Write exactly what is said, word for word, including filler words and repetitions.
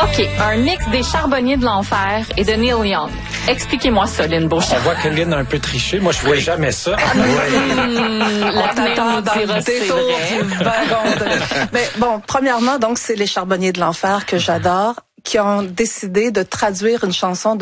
OK, un mix des Charbonniers de l'Enfer et de Neil Young. Expliquez-moi ça, Lynn Beauchamp. On voit que Lynn a un peu triché. Moi, je ne voyais jamais ça. L'avenir nous dira si c'est vrai. Mais bon, premièrement, donc, c'est les Charbonniers de l'Enfer que j'adore, qui ont décidé de traduire une chanson de